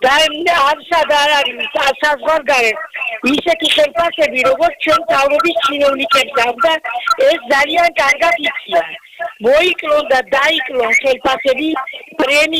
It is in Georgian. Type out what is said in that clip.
ამსად არ არის საზღვარგარეთ ისეთი ხელფასები როგორც ჩვენ თავრობის ჩინოვნიკებს აქვს და ეს ძალიან კარგად იციან მოიკლონ და დაიკლონ ხელფასები პრემი